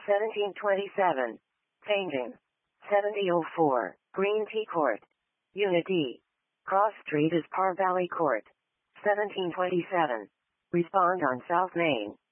1727. Changing. 7004. Green Tea Court. Unit D. Cross Street is Par Valley Court. 1727. Respond on South Main.